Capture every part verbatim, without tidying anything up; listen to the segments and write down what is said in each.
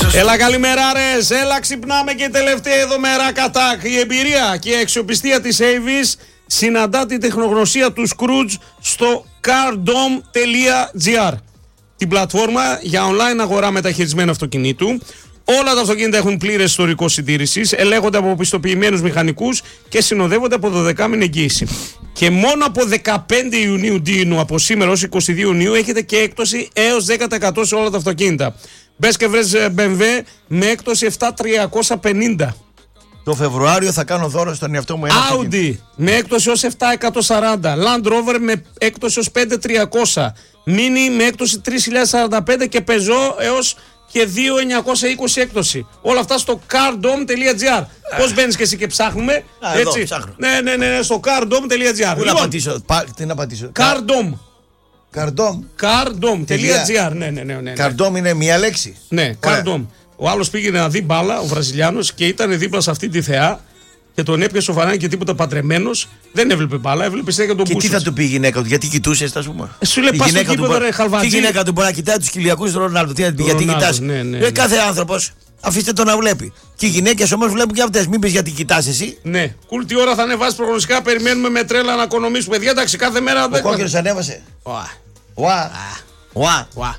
Έλα καλημέρα ρες, έλα ξυπνάμε και τελευταία εδώ μέρα κατάκ. Η εμπειρία και η αξιοπιστία της Avis συναντά την τεχνογνωσία του Scrooge στο cardom τελεία gr, την πλατφόρμα για online αγορά μεταχειρισμένου αυτοκινήτου. Όλα τα αυτοκίνητα έχουν πλήρες ιστορικό συντήρησης, ελέγχονται από πιστοποιημένους μηχανικούς και συνοδεύονται από δωδεκάμηνη εγγύηση. Και μόνο από δεκαπέντε Ιουνίου ντύνου, από σήμερα ως είκοσι δύο Ιουνίου, έχετε και έκπτωση έως δέκα τοις εκατό σε όλα τα αυτοκίνητα. Μπες και βρες μπι εμ ντάμπλιου με έκπτωση επτά χιλιάδες τριακόσια πενήντα. Το Φεβρουάριο θα κάνω δώρο στον εαυτό μου ένα Audi αυτοκίνητο. με έκπτωση ως επτά χιλιάδες εκατόν σαράντα. Land Rover με έκπτωση ως πέντε χιλιάδες τριακόσια. Mini με έκπτωση τρεις χιλιάδες σαράντα πέντε και Peugeot έως και δύο χιλιάδες εννιακόσια είκοσι έκπτωση. Όλα αυτά στο cardom τελεία gr. Πώς μπαίνεις και εσύ και ψάχνουμε? Α, έτσι. εδώ, ψάχνω. Ναι, ναι, ναι, ναι, στο cardom τελεία gr. Πού να πατήσω, πα, τι να πατήσω. Cardom. Cardom. cardom τελεία gr. Ναι, ναι, ναι, ναι. Cardom είναι μία λέξη. Ναι, Ωραία. cardom. Ο άλλος πήγαινε να δει μπάλα, ο Βραζιλιάνος, και ήταν δίπλα σε αυτή τη θεά και τον έπιασε ο φανάρι και τίποτα παντρεμένος. Δεν έβλεπε μπάλα, έβλεπε συνέχεια τον Και Μπούσιτς. τι θα του πει η γυναίκα του, γιατί κοιτούσε, α πούμε. Ε, σου λέει, Η πας στο γυναίκα του γήπεδο, μπορεί- ρε, Χαλβατζή. Τι γυναίκα του μπορεί να κοιτάει του Κυριακού του Ρονάλντο. Τι να την πει, γιατί Ρονάλντο, κοιτά. ναι, ναι, Ε, ναι. κάθε άνθρωπο, αφήστε το να βλέπει. Και οι γυναίκε όμω βλέπουν και αυτέ. Μην πει γιατί κοιτά εσύ. Ναι, κουλ, τι ώρα θα ανεβάσει προγνωστικά, περιμένουμε με τρέλα να οικονομήσουμε. Παιδιά, εντάξει, κάθε μέρα. Ο κόκκινο ανέβασε. Ουα, Ουα. Ουα. ουα.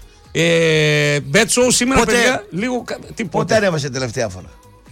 Ε, Bet Show σήμερα, Πότε- παιδιά, λίγο. κα- Τι Πότε πότε. ανέβασε τελευταία φορά.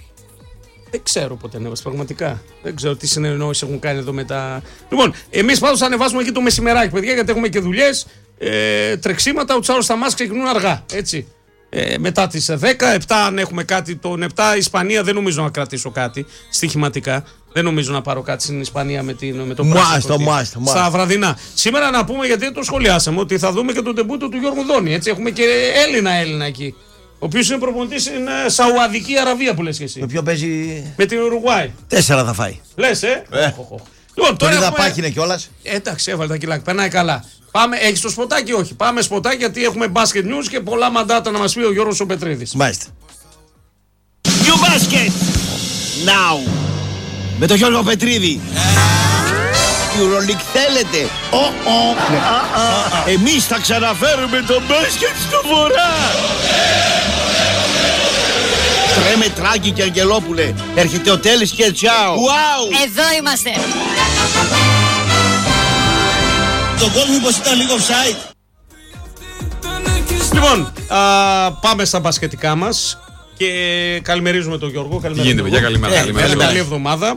Δεν ξέρω πότε ανέβασε, πραγματικά. Δεν ξέρω τι συνεννόηση έχουν κάνει εδώ με τα. Λοιπόν, εμείς πάντως θα ανεβάσουμε εκεί το μεσημεράκι, παιδιά, γιατί έχουμε και δουλειές. Ε, τρεξίματα, ο Τσάρος στα μας ξεκινούν αργά. Έτσι. Ε, μετά τις δέκα, επτά αν έχουμε κάτι. Τον επτά Ισπανία δεν νομίζω να κρατήσω κάτι στοιχηματικά. Δεν νομίζω να πάρω κάτι στην Ισπανία με, την, με το Must, πράσινο εκεί, must, must. στα βραδινά. Σήμερα να πούμε, γιατί δεν το σχολιάσαμε, ότι θα δούμε και τον τεμπούτο του Γιώργου Δόνη. Έτσι, έχουμε και Έλληνα-Έλληνα εκεί. Ο οποίος είναι προπονητής στην ε, Σαουαδική Αραβία που λες και εσύ. Με ποιο παίζει. Με την Ουρουγουάη. Τέσσερα θα φάει. Λες, ε. Ε. Οχ, οχ, οχ. Λοιπόν, Τον τώρα είδα έχουμε... πάχινε κιόλα. Εντάξει, έβαλε τα κιλάκια. Περνάει καλά. Πάμε, έχεις το σποτάκι, όχι. Πάμε σποτάκι, γιατί έχουμε basket news και πολλά μαντάτα να μας πει ο Γιώργος ο Πετρίδης. Μάλιστα. New Basket Now Με τον Γιώργο Πετρίδη. Euroleague θέλετε? Εμείς θα ξαναφέρουμε το μπάσκετ στο βορρά. Τρέμε Τράκη και Αγγελόπουλε. Έρχεται ο Τέλης και τσάου. Wow. Εδώ είμαστε. Το γκολ μήπως ήταν λίγο offside? Λοιπόν, α, πάμε στα μπασκετικά μας και καλημερίζουμε τον Γιώργο. Καλημέρα, γίνεται, Γιώργο. παιδιά, καλημέρα, Ε, καλημέρα. Καλή Καλημέρα. εβδομάδα.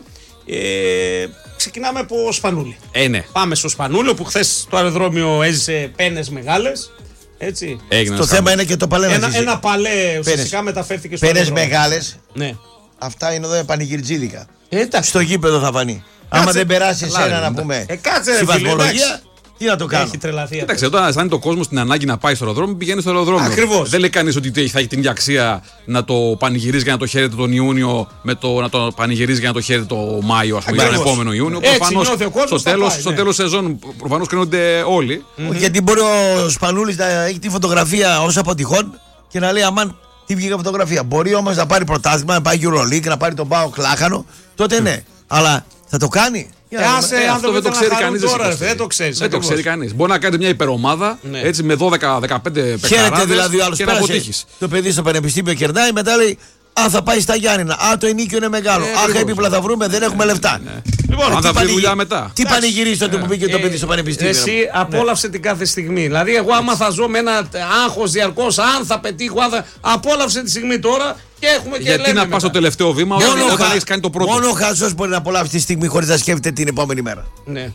Ε, ξεκινάμε από Σπανούλη. Ε, ναι. Πάμε στο Σπανούλιο που χθες το αεροδρόμιο έζησε πένες μεγάλες. Έτσι. Έγινε Το ένας θέμα χαμός. είναι και το παλέ να Ένα, ζήσει. ένα παλέ ουσιαστικά μεταφέρθηκε στο Πένες αεροδρόμιο. μεγάλες. Ναι. Αυτά είναι εδώ πανηγυρτζίδικα. Ε, εντάξει. Στο γήπεδο θα φανεί. Άμα δεν περάσει καλά, εσένα ρε, να πούμε. Ε, κάτσε, ρε, στη φίλε, βαθμολογία, εντάξει. τι να το κάνω. Έχει τρελαθεί. Κοίταξε, όταν αισθάνεται το κόσμο την ανάγκη να πάει στο αεροδρόμιο, πηγαίνει στο αεροδρόμιο. Ακριβώς. Δεν λέει κανεί ότι θα έχει την ίδια αξία να το πανηγυρίζει για να το χαίρεται τον Ιούνιο με το να το πανηγυρίζει για να το χαίρεται το Μάιο, α πούμε, για τον Ακριβώς. επόμενο Ιούνιο. Έτσι Προφανώς, νιώθει ο κόσμος, στο θα τέλος πάει, στο ναι. τέλος σεζόν προφανώς κρίνονται όλοι. Όχι, γιατί μπορεί ο Σπανούλης να έχει τη φωτογραφία ως αποτυχών και να λέει αμάν τι βγήκα φωτογραφία. Μπορεί όμως να πάρει πρωτάθλημα, να πάει Euroleague, να πάρει τον Πάο Κλάχανο. Τότε ναι. Αλλά θα το κάνει. Για να Άσε, δούμε. αν Αυτό το δεν το ξέρει κανεί. τώρα, ρε, δεν το ξέρει. Δεν το ξέρει κανεί. Μπορεί να κάνετε μια υπερομάδα Ναι. έτσι με δώδεκα δεκαπέντε Χαίρεται παιχταράδες δηλαδή ο άλλος και να πέρασε. αποτύχει. Το παιδί στο πανεπιστήμιο κερνάει, μετά λέει Α, θα πάει στα Γιάννηνα. Α, το ενίκιο είναι μεγάλο. Ε, Αχ, ακριβώς. έπιπλα θα βρούμε, δεν έχουμε λεφτά. Λοιπόν, Αν τι θα βρει πανηγυ- δουλειά μετά. Τι πανηγυρίζει τότε που πήγε το παιδί στο πανεπιστήμιο. Εσύ απόλαυσε την κάθε στιγμή. Δηλαδή, εγώ άμα θα ζω με ένα άγχος διαρκώς, αν θα πετύχω, αν θα. Απόλαυσε τη στιγμή τώρα και έχουμε και Γιατί λέμε να πα μετά. στο τελευταίο βήμα όταν, Μόνο, όταν χα... έχει κάνει το πρώτο. μόνο ο χαζός μπορεί να απολαύσει τη στιγμή χωρίς να σκέφτεται την επόμενη μέρα. Ναι.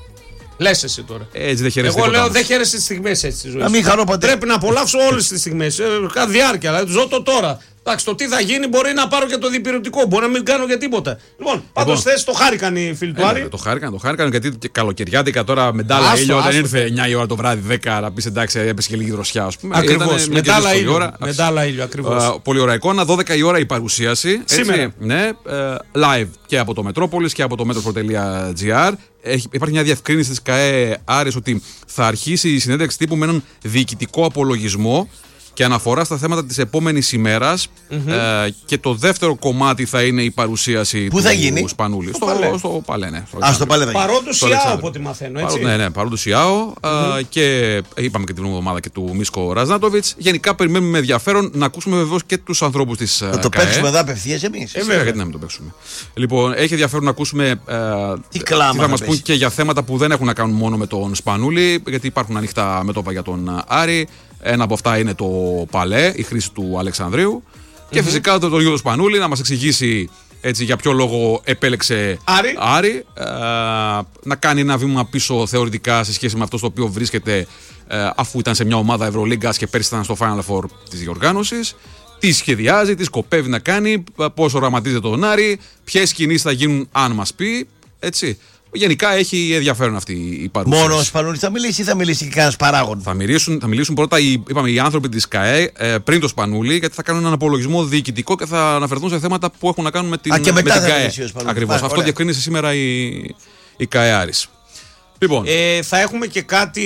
Λες εσύ τώρα. Έτσι δεν χαίρεσαι. Εγώ τίποτα λέω όμως. δεν χαίρεσαι τις στιγμές έτσι τη ζωή. Να μην χαρώ ποτέ. Πρέπει να απολαύσω όλες τις στιγμές. Ε, Κάθε διάρκεια. Δηλαδή, ζω το τώρα. Εντάξει, το τι θα γίνει μπορεί να πάρω και το διπηρετικό. Μπορεί να μην κάνω και τίποτα. Λοιπόν, πάντως χθες το χάρηκαν οι φίλοι του Ε, Άρη. ναι, το χάρηκαν, το χάρηκαν γιατί και καλοκαιριάτικα τώρα μετάλλα Άστο, ήλιο. Όταν άστο. ήρθε εννιά η ώρα το βράδυ, δέκα να πει εντάξει, έπεσε και λίγη δροσιά, α πούμε. Ακριβώς. Ήτανε μια Μετάλλα δύσκολη ήλιο. ώρα. Μετάλλα ήλιο, ακριβώς. Α, πολύ ωραία εικόνα. δώδεκα η ώρα η παρουσίαση. έτσι, Σήμερα. Ναι, ε, live και από το Μετρόπολης και από το μέτροπρο τελεία τζι άρ. Έχει, υπάρχει μια διευκρίνηση της ΚΑΕ Άρης ότι θα αρχίσει η συνέντευξη τύπου με έναν διοικητικό απολογισμό και αναφορά στα θέματα της επόμενης ημέρας. Mm-hmm. Ε, και το δεύτερο κομμάτι θα είναι η παρουσίαση Πού του θα γίνει? Σπανούλη. Στο, στο, στο, στο Παλέ, ναι. Α, στο Παλέ. Παρόντος Ιάο, από ό,τι μαθαίνω, έτσι. Παρό, ναι, ναι, παρόντος Ιάο. Mm-hmm. Και είπαμε και την εβδομάδα και του Μίσκο Ραζνάτοβιτς. Γενικά περιμένουμε με ενδιαφέρον να ακούσουμε βεβαίως και τους ανθρώπους της ΚΑΕ. Θα το παίξουμε εδώ απευθείας εμείς. Ε, βέβαια, γιατί να μην το παίξουμε. Λοιπόν, έχει ενδιαφέρον να ακούσουμε ε, τι, τι κλάμα θα μας πούν και για θέματα που δεν έχουν να κάνουν μόνο με τον Σπανούλη, γιατί υπάρχουν ανοιχτά μέτωπα για τον Άρη. Ένα από αυτά είναι το Παλέ, η χρήση του Αλεξανδρίου. Mm-hmm. Και φυσικά το, το ίδιο το Σπανούλη να μας εξηγήσει έτσι, για ποιο λόγο επέλεξε Άρη, Άρη ε, να κάνει ένα βήμα πίσω θεωρητικά σε σχέση με αυτό στο οποίο βρίσκεται ε, αφού ήταν σε μια ομάδα Ευρωλίγκας και πέρσι ήταν στο Final Four της διοργάνωσης. Τι σχεδιάζει, τι σκοπεύει να κάνει, πώς οραματίζεται τον Άρη, ποιες κινήσεις θα γίνουν αν μας πει, έτσι. Γενικά έχει ενδιαφέρον αυτή η παρουσίαση. Μόνο ο Σπανούλης θα μιλήσει ή θα μιλήσει και κανένας παράγον? Θα μιλήσουν, θα μιλήσουν πρώτα οι, είπαμε, οι άνθρωποι της ΚΑΕ ε, πριν το Σπανούλη, γιατί θα κάνουν έναν απολογισμό διοικητικό και θα αναφερθούν σε θέματα που έχουν να κάνουν με την, Α, και μετά με την θα ΚΑΕ. Ακριβώς. Αυτό ωραία. διευκρίνησε σήμερα η, η ΚΑΕ Άρης. Λοιπόν. Ε, θα έχουμε και κάτι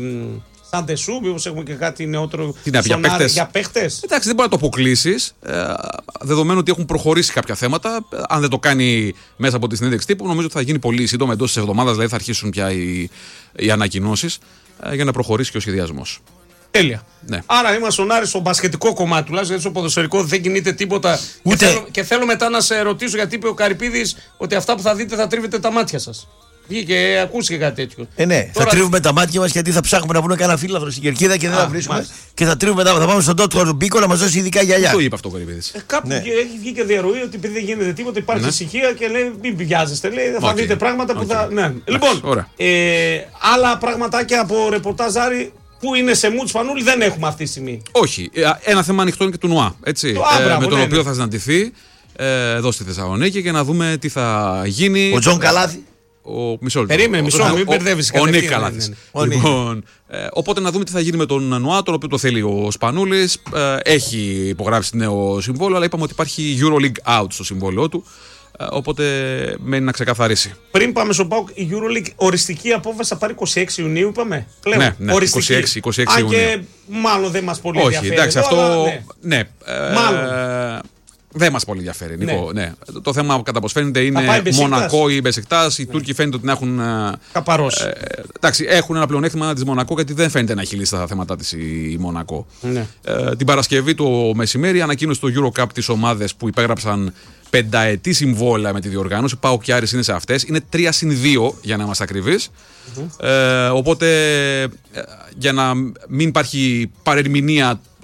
σαν τεσού, μήπως έχουμε και κάτι νεότερο για παίχτες. για παίχτες. Εντάξει, δεν μπορεί να το αποκλείσεις, ε, δεδομένου ότι έχουν προχωρήσει κάποια θέματα. Αν δεν το κάνει μέσα από τη συνέντευξη τύπου, νομίζω ότι θα γίνει πολύ σύντομα, εντός της εβδομάδας, δηλαδή θα αρχίσουν πια οι, οι ανακοινώσεις ε, για να προχωρήσει και ο σχεδιασμός. Τέλεια. Ναι. Άρα είμαστε στον Άρη στο μπασκετικό κομμάτι, τουλάχιστον γιατί στο ποδοσφαιρικό δεν κινείται τίποτα. Ούτε. Και, θέλω, και θέλω μετά να σε ρωτήσω, γιατί είπε ο Καρυπίδης ότι αυτά που θα δείτε θα τρίβετε τα μάτια σας. Βγήκε, ακούστηκε κάτι τέτοιο. Ε, ναι, Τώρα... θα τρίβουμε τα μάτια μας γιατί θα ψάχνουμε να βρούμε κανένα φύλαδρο στην κερκίδα και δεν Α, θα βρίσκουμε. μάλιστα. Και θα τρίβουμε τα. Θα πάμε στον Τότο του Μπίκο να μας δώσει ειδικά γυαλιά. Το είπε αυτό ο Καρυπίδης. Ε, κάπου Ναι. έχει βγει και διαρροή ότι επειδή δεν γίνεται τίποτα, υπάρχει Ναι. ησυχία και λέει μην βιάζεστε. Λέει, θα Okay. δείτε πράγματα που Okay. θα. Ναι. Λοιπόν, ε, άλλα πραγματάκια από ρεπορτάζ Άρη που είναι σε μουτ Σπανούλη δεν έχουμε αυτή τη στιγμή. Όχι. Ένα θέμα ανοιχτό είναι και του Νουά. Έτσι, Το, α, ε, μπράβο, με τον ναι, οποίο ναι. θα συναντηθεί ε, εδώ στη Θεσσαλονίκη και να δούμε τι θα γίνει. Ο Τζον Καλάθη. Ο, μισό λεπτό. Περίμενε, μισό, Ο- μην ο- μπερδεύεις Ο κατευθείαν, Νίκ ναι, Καλάθης. ναι, ναι. Ο Νίκ. Λοιπόν, ε, οπότε να δούμε τι θα γίνει με τον Νουά, τον οποίο το θέλει ο Σπανούλης. Ε, έχει υπογράψει νέο συμβόλαιο, αλλά είπαμε ότι υπάρχει EuroLeague out στο συμβόλαιό του. Ε, οπότε μένει να ξεκαθαρίσει. Πριν πάμε στο ΠΑΟΚ, η EuroLeague οριστική απόφαση θα πάρει είκοσι έξι Ιουνίου, είπαμε. Πλέον. Ναι, ναι, Οριστική. είκοσι έξι, είκοσι έξι Αν Ιουνίου. και μάλλον δεν μας πολύ Όχι, ενδιαφέρει. εντάξει, εδώ, αυτό. αλλά, ναι. Ναι. ε, Μάλλον. Δεν μας πολύ ενδιαφέρει, Νίκο. Ναι. Ναι. Το, το θέμα κατά πώς φαίνεται πάει είναι Μπεσίκτας. Μονακό ή Μπεσικτάς. Οι Τούρκοι φαίνεται ότι να έχουν. ε, Καπαρώσει. Ε, εντάξει, έχουν ένα πλεονέκτημα της Μονακό γιατί δεν φαίνεται να έχει λύσει τα θέματα της η, η Μονακό. Ναι. Ε, την Παρασκευή το μεσημέρι ανακοίνωσε το EuroCup τις ομάδες που υπέγραψαν πενταετή συμβόλαια με τη διοργάνωση. ΠΑΟΚ και Άρης είναι σε αυτές. Είναι τρία συν δύο για να είμαστε ακριβείς. Mm-hmm. Ε, οπότε ε, για να μην υπάρχει παρερμηνία